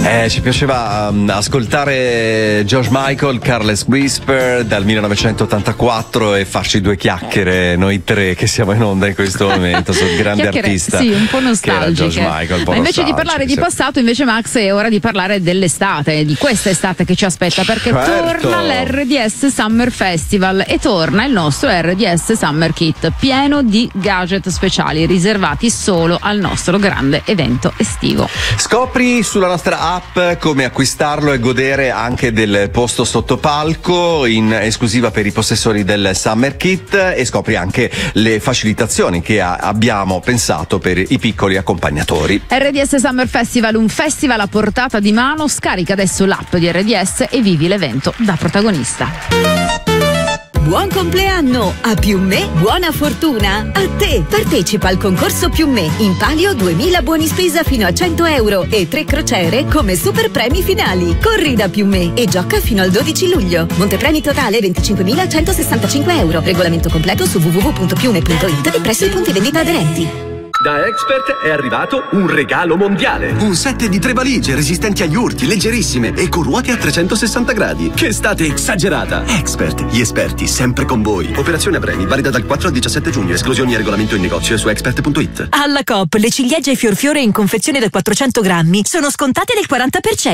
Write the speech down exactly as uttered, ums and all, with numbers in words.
Eh, ci piaceva um, ascoltare George Michael, Careless Whisper dal millenovecentottantaquattro e farci due chiacchiere noi tre che siamo in onda in questo momento sul grande artista. Sì, un po' nostalgiche. George Michael, un po' Ma invece di parlare di passato, invece Max, è ora di parlare dell'estate, di questa estate che ci aspetta, perché certo. torna l'R D S Summer Festival e torna il nostro R D S Summer Kit pieno di gadget speciali riservati solo al nostro grande evento estivo. Scopri sulla nostra app come acquistarlo e godere anche del posto sottopalco in esclusiva per i possessori del Summer Kit, e scopri anche le facilitazioni che a- abbiamo pensato per i piccoli accompagnatori. R D S Summer Festival, un festival a portata di mano. Scarica adesso l'app di R D S e vivi l'evento da protagonista. Buon compleanno! A Più Me, buona fortuna! A te! Partecipa al concorso Più Me. In palio duemila buoni spesa fino a cento euro e tre crociere come super premi finali. Corri da Più Me e gioca fino al dodici luglio. Montepremi totale venticinquemilacentosessantacinque euro. Regolamento completo su w w w punto piume punto i t e presso i punti vendita aderenti. Da Expert è arrivato un regalo mondiale. Un set di tre valigie resistenti agli urti, leggerissime e con ruote a trecentosessanta gradi. Che estate esagerata! Expert, gli esperti sempre con voi. Operazione a premi, valida dal quattro al diciassette giugno. Esclusioni e regolamento in negozio e su expert punto it. Alla Coop le ciliegie fior fiore in confezione da quattrocento grammi sono scontate del quaranta per cento.